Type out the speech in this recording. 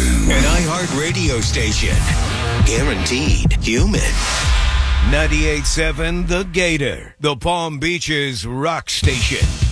An iHeart radio station. Guaranteed human. 98.7 The Gator, the Palm Beaches rock station.